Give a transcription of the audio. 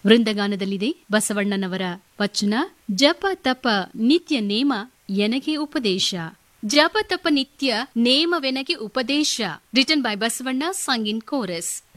ವೃಂದಗಾನದಲ್ಲಿದೆ ಬಸವಣ್ಣನವರ ವಚನ, ಜಪ ತಪ ನಿತ್ಯ ನೇಮ ಎನಗೆ ಉಪದೇಶ. ಜಪ ತಪ ನಿತ್ಯ ನೇಮವೆನಗೆ ಉಪದೇಶ. Written by Basavanna, Sung in chorus.